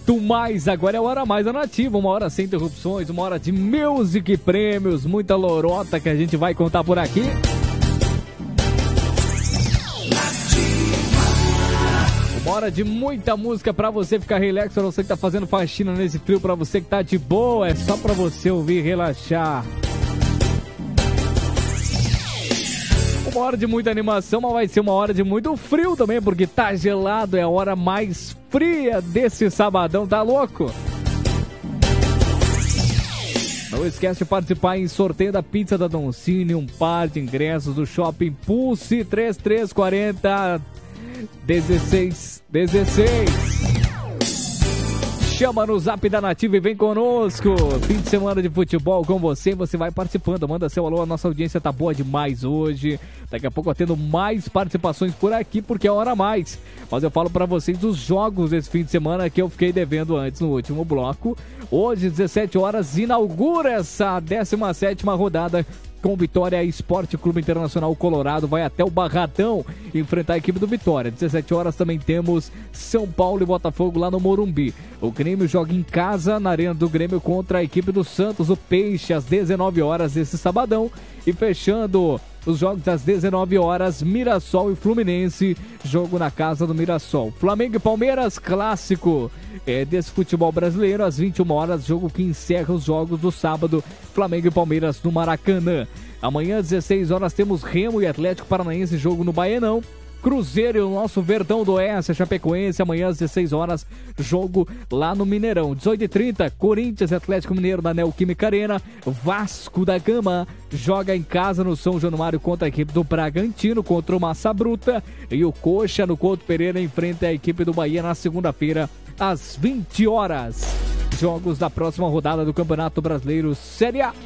muito mais. Agora é a Hora Mais da Nativa, uma hora sem interrupções, uma hora de music e prêmios, muita lorota que a gente vai contar por aqui. Uma hora de muita música pra você ficar relax, pra você que tá fazendo faxina nesse frio, pra você que tá de boa, é só pra você ouvir e relaxar. Uma hora de muita animação, mas vai ser uma hora de muito frio também, porque tá gelado, é a hora mais fria desse sabadão, tá louco? Não esquece de participar em sorteio da pizza da Doncini, um par de ingressos do Shopping Pulse 3340 16. Chama no Zap da Nativa e vem conosco. Fim de semana de futebol com você vai participando. Manda seu alô, a nossa audiência tá boa demais hoje. Daqui a pouco tendo mais participações por aqui, porque é hora mais. Mas eu falo pra vocês dos jogos desse fim de semana que eu fiquei devendo antes no último bloco. Hoje, 17 horas, inaugura essa 17ª rodada com Vitória Esporte Clube Internacional Colorado, vai até o Barradão enfrentar a equipe do Vitória. 17 horas também temos São Paulo e Botafogo lá no Morumbi. O Grêmio joga em casa na Arena do Grêmio contra a equipe do Santos, o Peixe, às 19 horas desse sabadão. E fechando os jogos às 19 horas, Mirassol e Fluminense, jogo na casa do Mirassol. Flamengo e Palmeiras, clássico desse futebol brasileiro, às 21 horas, jogo que encerra os jogos do sábado, Flamengo e Palmeiras no Maracanã. Amanhã, às 16 horas, temos Remo e Atlético Paranaense, jogo no Baianão. Cruzeiro e o nosso Verdão do Oeste, Chapecoense, amanhã às 16 horas, jogo lá no Mineirão. 18h30, Corinthians e Atlético Mineiro na Neoquímica Arena. Vasco da Gama joga em casa no São Januário contra a equipe do Bragantino, contra o Massa Bruta. E o Coxa no Couto Pereira enfrenta a equipe do Bahia na segunda-feira, às 20 horas. Jogos da próxima rodada do Campeonato Brasileiro Série A.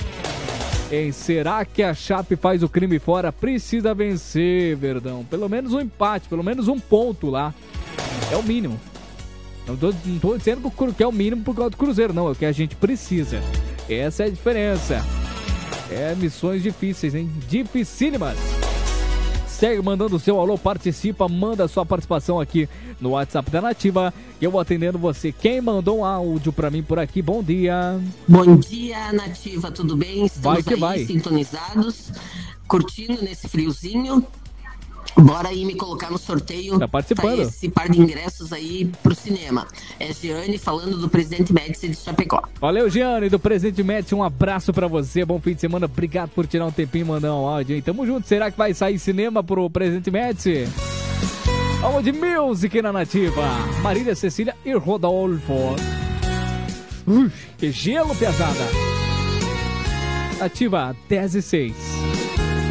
Será que a Chape faz o crime fora? Precisa vencer, Verdão. Pelo menos um empate, pelo menos um ponto lá. É o mínimo. Não tô dizendo que é o mínimo por causa do Cruzeiro, não. É o que a gente precisa. Essa é a diferença. Missões difíceis, hein? Dificílimas. Segue mandando o seu alô, participa, manda sua participação aqui no WhatsApp da Nativa. Eu vou atendendo você. Quem mandou um áudio pra mim por aqui? Bom dia. Bom dia, Nativa, tudo bem? Estamos vai. Sintonizados, curtindo nesse friozinho. Bora aí me colocar no sorteio. Tá participando. Tá esse par de ingressos aí pro cinema. É Giane falando do Presidente Médici de Chapecó. Valeu, Giane, do Presidente Médici. Um abraço pra você. Bom fim de semana. Obrigado por tirar um tempinho e mandar um áudio aí. Tamo junto. Será que vai sair cinema pro Presidente Médici? Vamos de music na Nativa. Marília, Cecília e Rodolfo. Que gelo, pesada. Nativa 10:06.